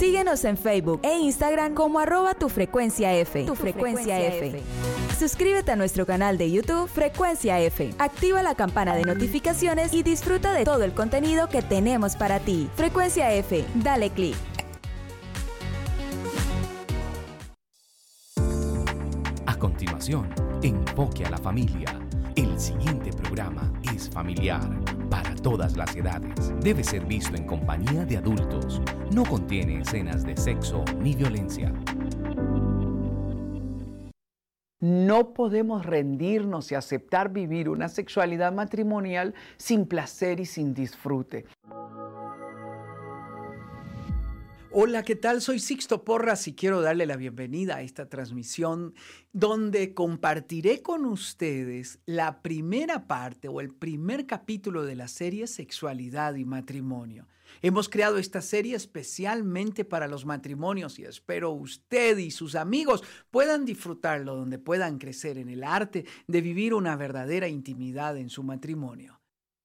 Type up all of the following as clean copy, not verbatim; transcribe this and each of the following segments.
Síguenos en Facebook e Instagram como @tufrecuenciaF. Tu Frecuencia F. Suscríbete a nuestro canal de YouTube Frecuencia F. Activa la campana de notificaciones y disfruta de todo el contenido que tenemos para ti. Frecuencia F, dale clic. A continuación, Enfoque a la Familia. El siguiente programa es familiar para todas las edades. Debe ser visto en compañía de adultos. No contiene escenas de sexo ni violencia. No podemos rendirnos y aceptar vivir una sexualidad matrimonial sin placer y sin disfrute. Hola, ¿qué tal? Soy Sixto Porras y quiero darle la bienvenida a esta transmisión donde compartiré con ustedes la primera parte o el primer capítulo de la serie Sexualidad y Matrimonio. Hemos creado esta serie especialmente para los matrimonios y espero usted y sus amigos puedan disfrutarlo, donde puedan crecer en el arte de vivir una verdadera intimidad en su matrimonio.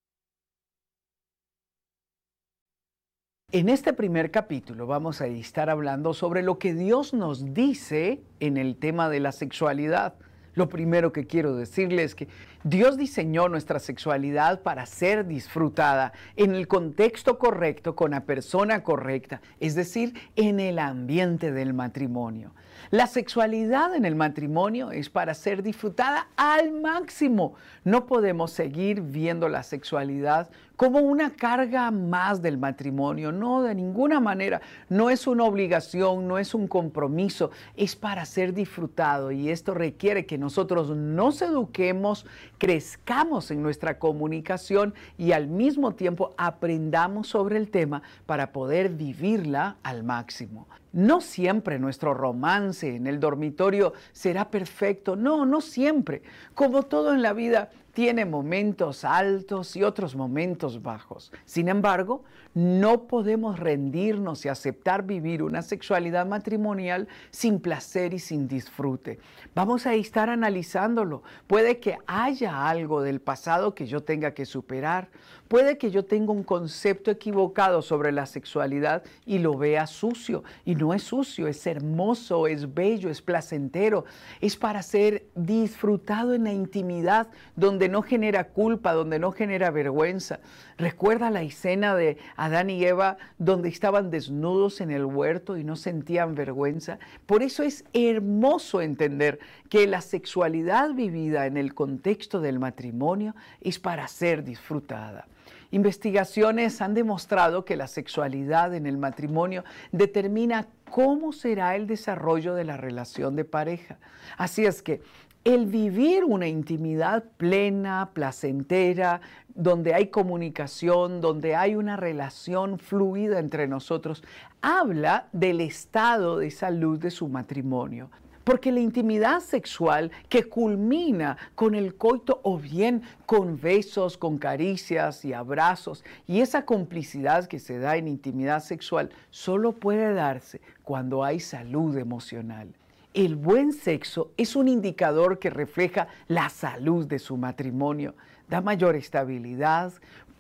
En este primer capítulo vamos a estar hablando sobre lo que Dios nos dice en el tema de la sexualidad. Lo primero que quiero decirles es que Dios diseñó nuestra sexualidad para ser disfrutada en el contexto correcto, con la persona correcta, es decir, en el ambiente del matrimonio. La sexualidad en el matrimonio es para ser disfrutada al máximo. No podemos seguir viendo la sexualidad como una carga más del matrimonio. No, de ninguna manera. No es una obligación, no es un compromiso. Es para ser disfrutado y esto requiere que nosotros nos eduquemos, crezcamos en nuestra comunicación y al mismo tiempo aprendamos sobre el tema para poder vivirla al máximo. No siempre nuestro romance en el dormitorio será perfecto. No, no siempre. Como todo en la vida, tiene momentos altos y otros momentos bajos. Sin embargo, no podemos rendirnos y aceptar vivir una sexualidad matrimonial sin placer y sin disfrute. Vamos a estar analizándolo. Puede que haya algo del pasado que yo tenga que superar. Puede que yo tenga un concepto equivocado sobre la sexualidad y lo vea sucio. Y no es sucio, es hermoso, es bello, es placentero. Es para ser disfrutado en la intimidad, donde no genera culpa, donde no genera vergüenza. Recuerda la escena de Adán y Eva donde estaban desnudos en el huerto y no sentían vergüenza. Por eso es hermoso entender que la sexualidad vivida en el contexto del matrimonio es para ser disfrutada. Investigaciones han demostrado que la sexualidad en el matrimonio determina cómo será el desarrollo de la relación de pareja. Así es que el vivir una intimidad plena, placentera, donde hay comunicación, donde hay una relación fluida entre nosotros, habla del estado de salud de su matrimonio. Porque la intimidad sexual que culmina con el coito o bien con besos, con caricias y abrazos, y esa complicidad que se da en intimidad sexual solo puede darse cuando hay salud emocional. El buen sexo es un indicador que refleja la salud de su matrimonio, da mayor estabilidad,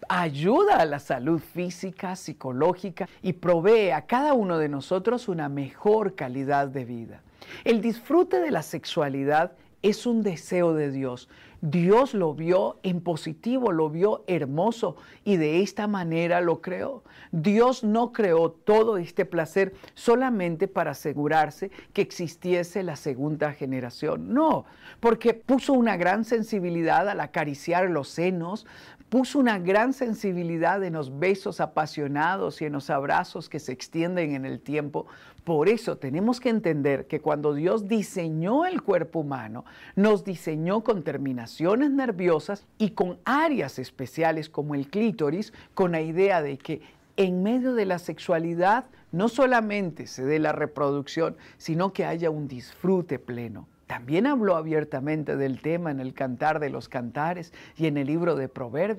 ayuda a la salud física, psicológica y provee a cada uno de nosotros una mejor calidad de vida. El disfrute de la sexualidad es un deseo de Dios. Dios lo vio en positivo, lo vio hermoso y de esta manera lo creó. Dios no creó todo este placer solamente para asegurarse que existiese la segunda generación. No, porque puso una gran sensibilidad al acariciar los senos, puso una gran sensibilidad en los besos apasionados y en los abrazos que se extienden en el tiempo. Por eso tenemos que entender que cuando Dios diseñó el cuerpo humano, nos diseñó con terminaciones nerviosas y con áreas especiales como el clítoris, con la idea de que en medio de la sexualidad no solamente se dé la reproducción, sino que haya un disfrute pleno. También habló abiertamente del tema en el Cantar de los Cantares y en el libro de Proverbios.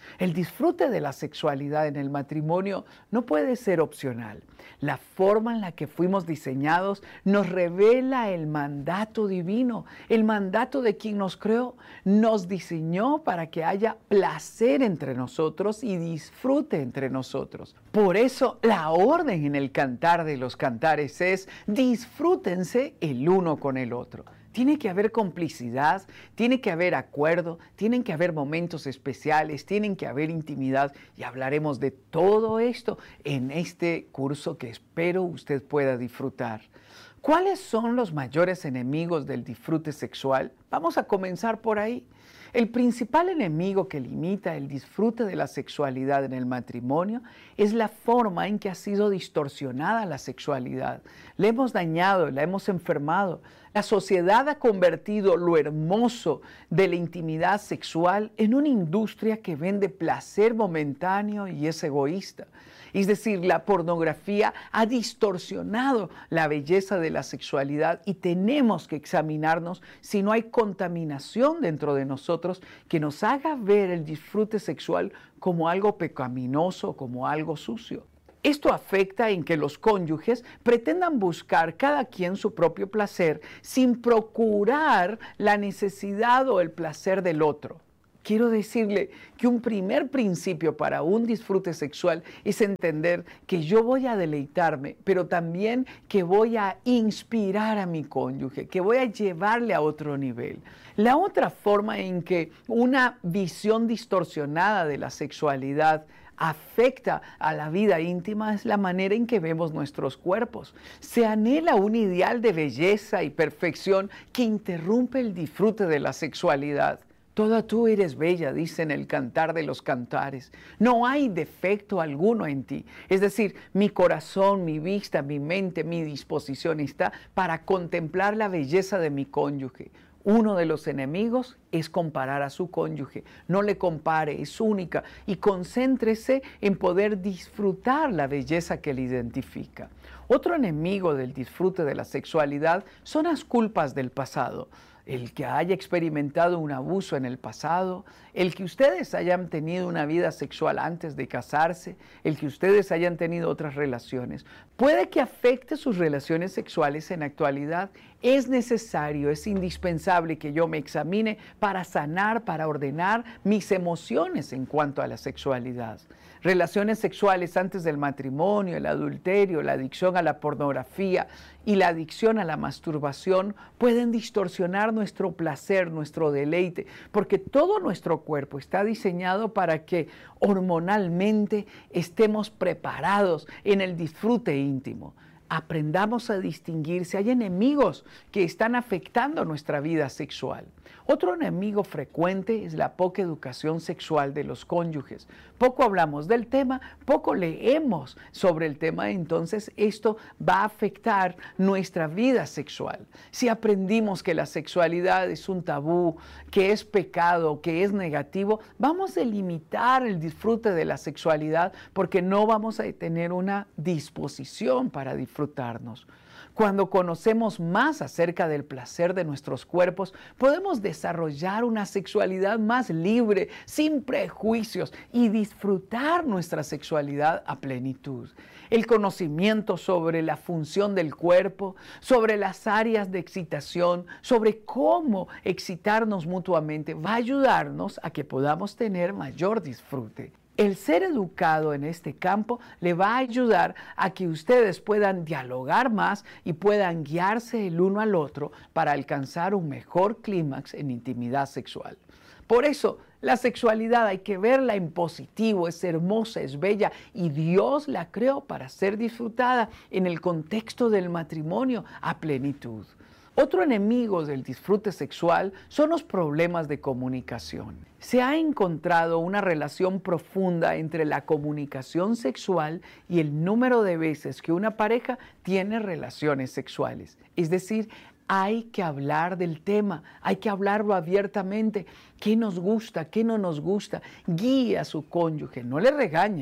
El disfrute de la sexualidad en el matrimonio no puede ser opcional. La forma en la que fuimos diseñados nos revela el mandato divino, el mandato de quien nos creó. Nos diseñó para que haya placer entre nosotros y disfrute entre nosotros. Por eso la orden en el Cantar de los Cantares es: disfrútense el uno con el otro. Tiene que haber complicidad, tiene que haber acuerdo, tienen que haber momentos especiales, tienen que haber intimidad, y hablaremos de todo esto en este curso que espero usted pueda disfrutar. ¿Cuáles son los mayores enemigos del disfrute sexual? Vamos a comenzar por ahí. El principal enemigo que limita el disfrute de la sexualidad en el matrimonio es la forma en que ha sido distorsionada la sexualidad. La hemos dañado, la hemos enfermado. La sociedad ha convertido lo hermoso de la intimidad sexual en una industria que vende placer momentáneo y es egoísta. Es decir, la pornografía ha distorsionado la belleza de la sexualidad y tenemos que examinarnos si no hay contaminación dentro de nosotros que nos haga ver el disfrute sexual como algo pecaminoso, como algo sucio. Esto afecta en que los cónyuges pretendan buscar cada quien su propio placer sin procurar la necesidad o el placer del otro. Quiero decirle que un primer principio para un disfrute sexual es entender que yo voy a deleitarme, pero también que voy a inspirar a mi cónyuge, que voy a llevarle a otro nivel. La otra forma en que una visión distorsionada de la sexualidad afecta a la vida íntima es la manera en que vemos nuestros cuerpos. Se anhela un ideal de belleza y perfección que interrumpe el disfrute de la sexualidad. Toda tú eres bella, dice en el Cantar de los Cantares. No hay defecto alguno en ti. Es decir, mi corazón, mi vista, mi mente, mi disposición está para contemplar la belleza de mi cónyuge. Uno de los enemigos es comparar a su cónyuge. No le compare, es única, y concéntrese en poder disfrutar la belleza que le identifica. Otro enemigo del disfrute de la sexualidad son las culpas del pasado. El que haya experimentado un abuso en el pasado, el que ustedes hayan tenido una vida sexual antes de casarse, el que ustedes hayan tenido otras relaciones, puede que afecte sus relaciones sexuales en la actualidad. Es necesario, es indispensable que yo me examine para sanar, para ordenar mis emociones en cuanto a la sexualidad. Relaciones sexuales antes del matrimonio, el adulterio, la adicción a la pornografía y la adicción a la masturbación pueden distorsionar nuestro placer, nuestro deleite, porque todo nuestro cuerpo está diseñado para que hormonalmente estemos preparados en el disfrute íntimo. Aprendamos a distinguir si hay enemigos que están afectando nuestra vida sexual. Otro enemigo frecuente es la poca educación sexual de los cónyuges. Poco hablamos del tema, poco leemos sobre el tema, entonces esto va a afectar nuestra vida sexual. Si aprendimos que la sexualidad es un tabú, que es pecado, que es negativo, vamos a limitar el disfrute de la sexualidad porque no vamos a tener una disposición para disfrutarnos. Cuando conocemos más acerca del placer de nuestros cuerpos, podemos desarrollar una sexualidad más libre, sin prejuicios, y disfrutar nuestra sexualidad a plenitud. El conocimiento sobre la función del cuerpo, sobre las áreas de excitación, sobre cómo excitarnos mutuamente, va a ayudarnos a que podamos tener mayor disfrute. El ser educado en este campo le va a ayudar a que ustedes puedan dialogar más y puedan guiarse el uno al otro para alcanzar un mejor clímax en intimidad sexual. Por eso, la sexualidad hay que verla en positivo, es hermosa, es bella y Dios la creó para ser disfrutada en el contexto del matrimonio a plenitud. Otro enemigo del disfrute sexual son los problemas de comunicación. Se ha encontrado una relación profunda entre la comunicación sexual y el número de veces que una pareja tiene relaciones sexuales. Es decir, hay que hablar del tema, hay que hablarlo abiertamente. ¿Qué nos gusta? ¿Qué no nos gusta? Guíe a su cónyuge, no le regañe.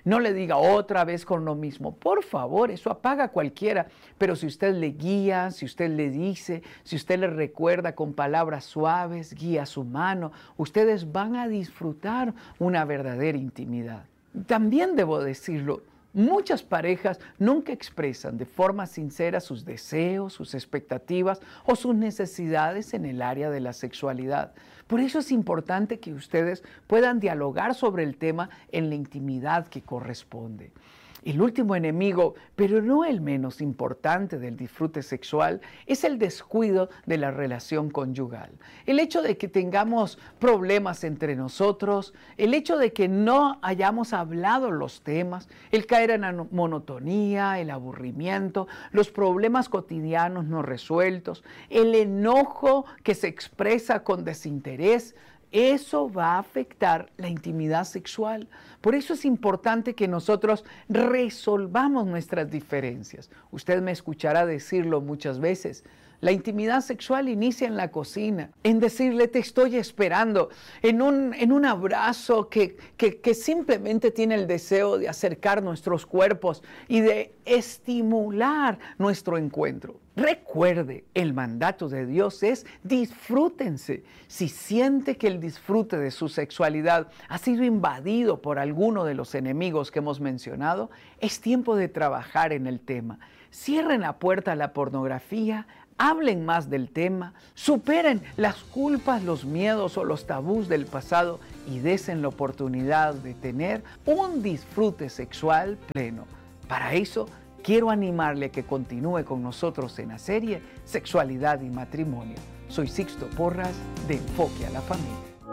No le diga otra vez con lo mismo. Por favor, eso apaga a cualquiera. Pero si usted le guía, si usted le dice, si usted le recuerda con palabras suaves, guía su mano, ustedes van a disfrutar una verdadera intimidad. También debo decirlo, muchas parejas nunca expresan de forma sincera sus deseos, sus expectativas o sus necesidades en el área de la sexualidad. Por eso es importante que ustedes puedan dialogar sobre el tema en la intimidad que corresponde. El último enemigo, pero no el menos importante del disfrute sexual, es el descuido de la relación conyugal. El hecho de que tengamos problemas entre nosotros, el hecho de que no hayamos hablado los temas, el caer en la monotonía, el aburrimiento, los problemas cotidianos no resueltos, el enojo que se expresa con desinterés, eso va a afectar la intimidad sexual. Por eso es importante que nosotros resolvamos nuestras diferencias. Usted me escuchará decirlo muchas veces. La intimidad sexual inicia en la cocina, en decirle te estoy esperando, en un abrazo que simplemente tiene el deseo de acercar nuestros cuerpos y de estimular nuestro encuentro. Recuerde, el mandato de Dios es disfrútense. Si siente que el disfrute de su sexualidad ha sido invadido por alguno de los enemigos que hemos mencionado, es tiempo de trabajar en el tema. Cierren la puerta a la pornografía, hablen más del tema, superen las culpas, los miedos o los tabús del pasado y desen la oportunidad de tener un disfrute sexual pleno. Para eso, quiero animarle a que continúe con nosotros en la serie Sexualidad y Matrimonio. Soy Sixto Porras de Enfoque a la Familia.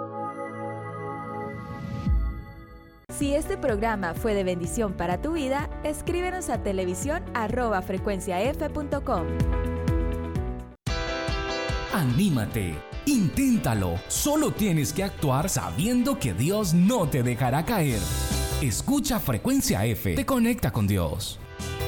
Si este programa fue de bendición para tu vida, escríbenos a televisión@frecuenciaf.com. Anímate, inténtalo. Solo tienes que actuar sabiendo que Dios no te dejará caer. Escucha Frecuencia F, te conecta con Dios.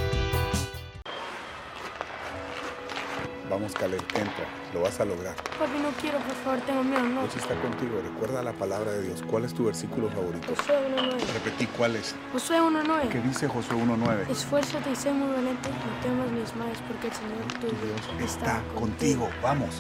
Vamos, Caleb, entra, lo vas a lograr. Papi, no quiero, por favor, tengo miedo, no. Dios está contigo, recuerda la palabra de Dios. ¿Cuál es tu versículo favorito? Josué 1:9. Repetí, ¿cuál es? Josué 1:9. ¿Qué dice Josué 1:9? Esfuérzate y sé muy valiente, no temas ni desmayes, porque el Señor tu Dios está contigo. Vamos.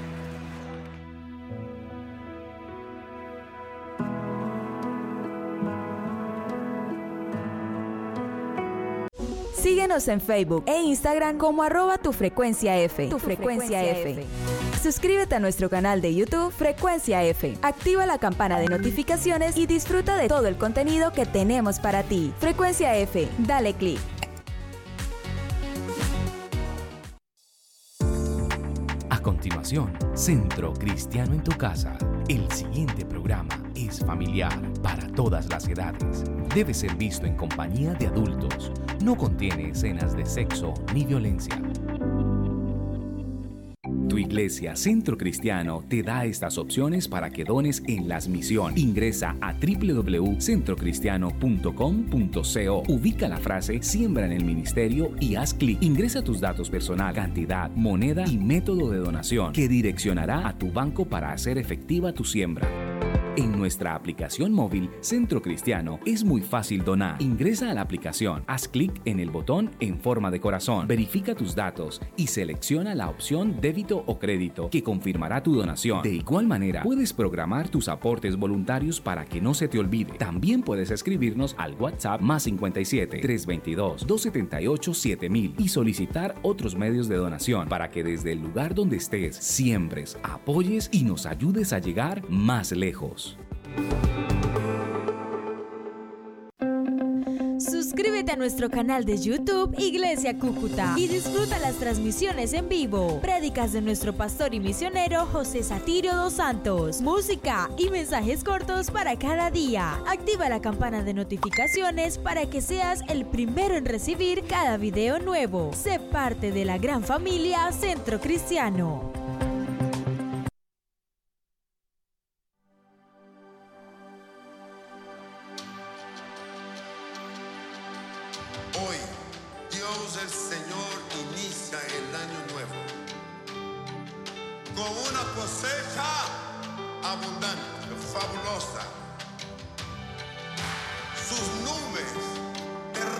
Síguenos en Facebook e Instagram como @tufrecuenciaF. Tu Frecuencia F. Suscríbete a nuestro canal de YouTube Frecuencia F. Activa la campana de notificaciones y disfruta de todo el contenido que tenemos para ti. Frecuencia F, dale clic. A continuación, Centro Cristiano en tu casa. El siguiente programa es familiar para todas las edades. Debe ser visto en compañía de adultos. No contiene escenas de sexo ni violencia. Tu iglesia Centro Cristiano te da estas opciones para que dones en las misiones. Ingresa a www.centrocristiano.com.co. Ubica la frase Siembra en el Ministerio y haz clic. Ingresa tus datos personal, cantidad, moneda y método de donación que direccionará a tu banco para hacer efectiva tu siembra. En nuestra aplicación móvil Centro Cristiano es muy fácil donar. Ingresa a la aplicación, haz clic en el botón en forma de corazón, verifica tus datos y selecciona la opción débito o crédito que confirmará tu donación. De igual manera, puedes programar tus aportes voluntarios para que no se te olvide. También puedes escribirnos al WhatsApp +57 322 278 7000 y solicitar otros medios de donación para que desde el lugar donde estés siembres, apoyes y nos ayudes a llegar más lejos. Suscríbete a nuestro canal de YouTube Iglesia Cúcuta y disfruta las transmisiones en vivo, prédicas de nuestro pastor y misionero José Satirio dos Santos, música y mensajes cortos para cada día. Activa la campana de notificaciones para que seas el primero en recibir cada video nuevo. Sé parte de la gran familia Centro Cristiano. Hoy, Dios el Señor inicia el año nuevo con una cosecha abundante, fabulosa.